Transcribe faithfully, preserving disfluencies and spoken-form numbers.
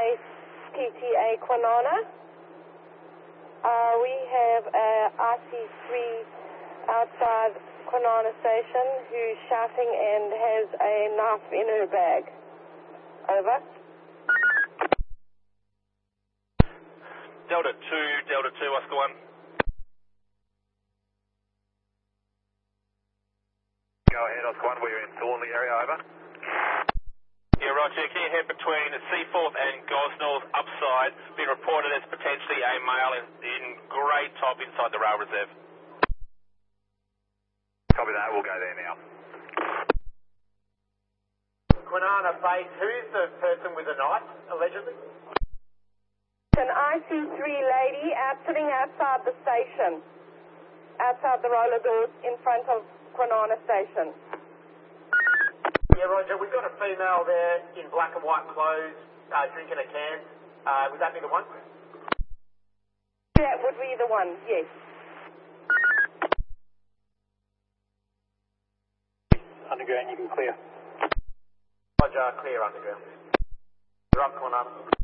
base T T A Kwinana. Uh, we have a R C three outside Kwinana station who's shouting and has a knife in her bag. Over. Delta two, Delta two, Oscar one. Go ahead, Oscar one, we're in Thornley area, over. Yeah, roger. Can you head between Seaforth and Gosnell's upside, being reported as potentially a male in, in grey top inside the rail reserve? Copy that, we'll go there now. Kwinana base, who's the person with the knife, allegedly? An I C three lady out sitting outside the station, outside the roller doors in front of Kwinana station. Yeah, Roger, we've got a female there in black and white clothes, uh, drinking a can. Uh, would that be the one? That would be the one, yes. Underground, you can clear. Roger, clear underground. You're up, Kwinana.